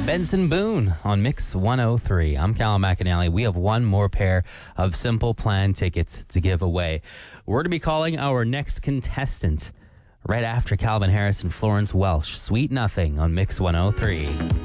Benson Boone on Mix 103. I'm Callum McAnally. We have one more pair of Simple Plan tickets to give away. We're going to be calling our next contestant right after Calvin Harris and Florence Welch. Sweet Nothing on Mix 103.